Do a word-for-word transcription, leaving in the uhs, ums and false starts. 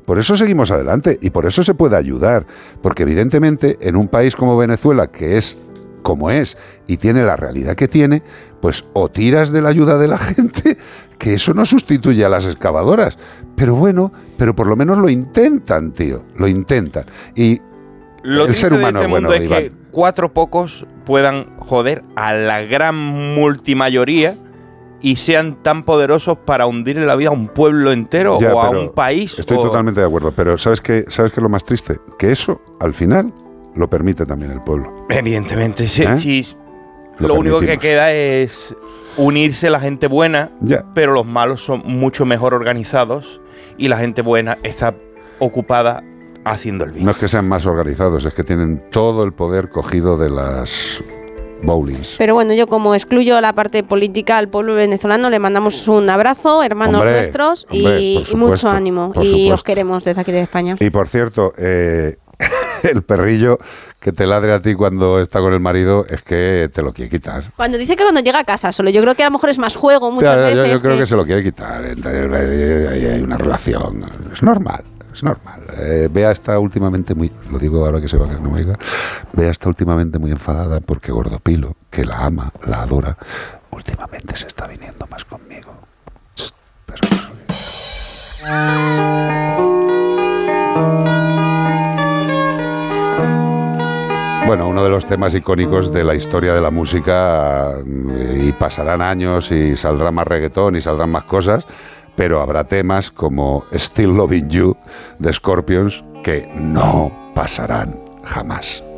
por eso seguimos adelante y por eso se puede ayudar, porque evidentemente en un país como Venezuela, que es como es y tiene la realidad que tiene, pues o tiras de la ayuda de la gente, que eso no sustituye a las excavadoras, pero bueno, pero por lo menos lo intentan, tío, lo intentan. Y lo el ser humano de este es bueno, mundo es Iván. que cuatro pocos puedan joder a la gran multimayoría y sean tan poderosos para hundirle la vida a un pueblo entero Ya, o a pero un país. Estoy o... totalmente de acuerdo, pero ¿sabes qué, ¿sabes qué es lo más triste? Que eso, al final, lo permite también el pueblo. Evidentemente, sí. ¿Eh? sí Lo lo único que permitimos. queda es unirse la gente buena, Ya. pero los malos son mucho mejor organizados y la gente buena está ocupada haciendo el bien. No es que sean más organizados, es que tienen todo el poder cogido de las bowlings. Pero bueno, yo como excluyo la parte política al pueblo venezolano, le mandamos un abrazo, hermanos Hombre, nuestros, hombre, y, por y supuesto, mucho ánimo. por Y supuesto. os queremos desde aquí de España. Y por cierto, eh, el perrillo que te ladre a ti cuando está con el marido es que te lo quiere quitar. Cuando dice que cuando llega a casa solo, yo creo que a lo mejor es más juego muchas Ya, ya, veces. yo, yo creo que... que se lo quiere quitar. Entonces, hay, hay una relación. Es normal. Es normal. Eh, Bea está últimamente muy, lo digo ahora que se va, que no me diga, Bea está últimamente muy enfadada porque Gordopilo, que la ama, la adora, últimamente se está viniendo más conmigo. Pero bueno, uno de los temas icónicos de la historia de la música, y pasarán años y saldrá más reggaetón y saldrán más cosas, pero habrá temas como Still Loving You de Scorpions que no pasarán jamás.